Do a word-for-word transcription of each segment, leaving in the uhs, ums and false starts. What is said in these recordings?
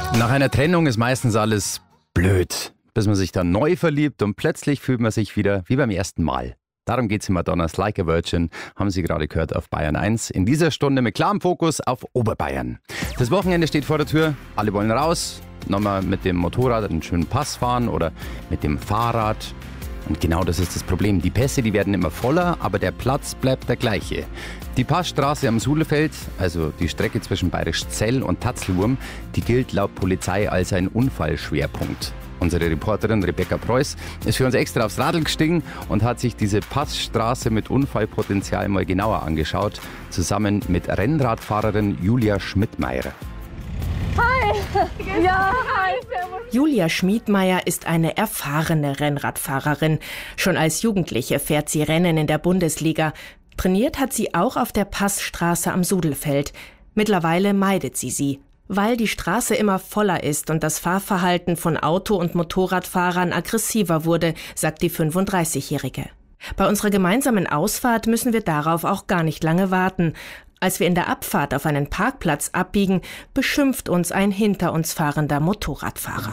Nach einer Trennung ist meistens alles blöd, bis man sich dann neu verliebt und plötzlich fühlt man sich wieder wie beim ersten Mal. Darum geht es in Madonnas Like a Virgin, haben Sie gerade gehört auf Bayern eins. In dieser Stunde mit klarem Fokus auf Oberbayern. Das Wochenende steht vor der Tür, alle wollen raus, nochmal mit dem Motorrad einen schönen Pass fahren oder mit dem Fahrrad. Und genau das ist das Problem. Die Pässe, die werden immer voller, aber der Platz bleibt der gleiche. Die Passstraße am Suhlefeld, also die Strecke zwischen Bayerisch Zell und Tatzelwurm, die gilt laut Polizei als ein Unfallschwerpunkt. Unsere Reporterin Rebecca Preuß ist für uns extra aufs Radl gestiegen und hat sich diese Passstraße mit Unfallpotenzial mal genauer angeschaut, zusammen mit Rennradfahrerin Julia Schmidmeier. Hi! Ja, hi! Julia Schmidmeier ist eine erfahrene Rennradfahrerin. Schon als Jugendliche fährt sie Rennen in der Bundesliga. Trainiert hat sie auch auf der Passstraße am Sudelfeld. Mittlerweile meidet sie sie, weil die Straße immer voller ist und das Fahrverhalten von Auto- und Motorradfahrern aggressiver wurde, sagt die fünfunddreißigjährige. Bei unserer gemeinsamen Ausfahrt müssen wir darauf auch gar nicht lange warten. Als wir in der Abfahrt auf einen Parkplatz abbiegen, beschimpft uns ein hinter uns fahrender Motorradfahrer.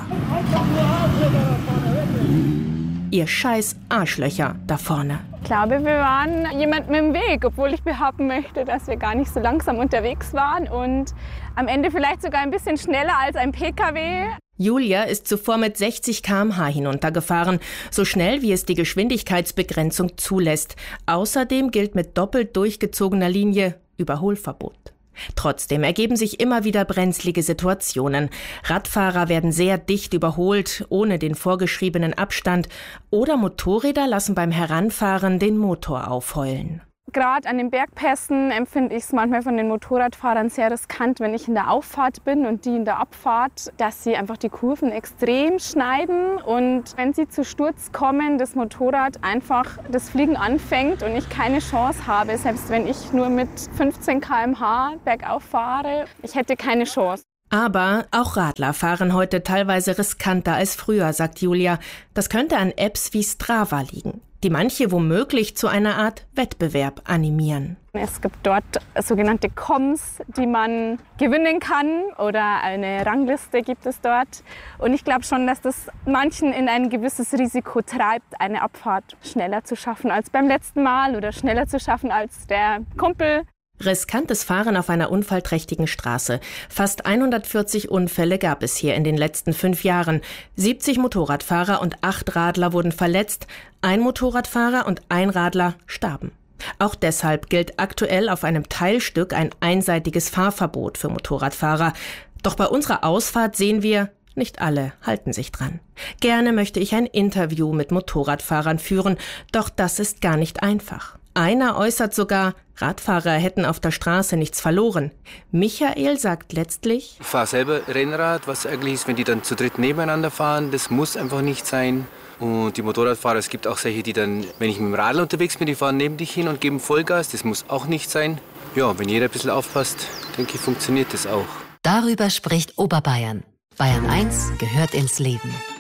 Ihr scheiß Arschlöcher da vorne. Ich glaube, wir waren jemandem im Weg, obwohl ich behaupten möchte, dass wir gar nicht so langsam unterwegs waren und am Ende vielleicht sogar ein bisschen schneller als ein P K W. Julia ist zuvor mit sechzig Kilometer pro Stunde hinuntergefahren, so schnell wie es die Geschwindigkeitsbegrenzung zulässt. Außerdem gilt mit doppelt durchgezogener Linie Überholverbot. Trotzdem ergeben sich immer wieder brenzlige Situationen. Radfahrer werden sehr dicht überholt, ohne den vorgeschriebenen Abstand, oder Motorräder lassen beim Heranfahren den Motor aufheulen. Gerade an den Bergpässen empfinde ich es manchmal von den Motorradfahrern sehr riskant, wenn ich in der Auffahrt bin und die in der Abfahrt, dass sie einfach die Kurven extrem schneiden und wenn sie zu Sturz kommen, das Motorrad einfach das Fliegen anfängt und ich keine Chance habe, selbst wenn ich nur mit fünfzehn Kilometer pro Stunde bergauf fahre, ich hätte keine Chance. Aber auch Radler fahren heute teilweise riskanter als früher, sagt Julia. Das könnte an Apps wie Strava liegen, die manche womöglich zu einer Art Wettbewerb animieren. Es gibt dort sogenannte Comms, die man gewinnen kann oder eine Rangliste gibt es dort. Und ich glaube schon, dass das manchen in ein gewisses Risiko treibt, eine Abfahrt schneller zu schaffen als beim letzten Mal oder schneller zu schaffen als der Kumpel. Riskantes Fahren auf einer unfallträchtigen Straße. Fast hundertvierzig Unfälle gab es hier in den letzten fünf Jahren. siebzig Motorradfahrer und acht Radler wurden verletzt. Ein Motorradfahrer und ein Radler starben. Auch deshalb gilt aktuell auf einem Teilstück ein einseitiges Fahrverbot für Motorradfahrer. Doch bei unserer Ausfahrt sehen wir, nicht alle halten sich dran. Gerne möchte ich ein Interview mit Motorradfahrern führen, doch das ist gar nicht einfach. Einer äußert sogar, Radfahrer hätten auf der Straße nichts verloren. Michael sagt letztlich: Ich fahre selber Rennrad, was eigentlich ist, wenn die dann zu dritt nebeneinander fahren. Das muss einfach nicht sein. Und die Motorradfahrer, es gibt auch solche, die dann, wenn ich mit dem Radl unterwegs bin, die fahren neben dich hin und geben Vollgas. Das muss auch nicht sein. Ja, wenn jeder ein bisschen aufpasst, denke ich, funktioniert das auch. Darüber spricht Oberbayern. Bayern eins gehört ins Leben.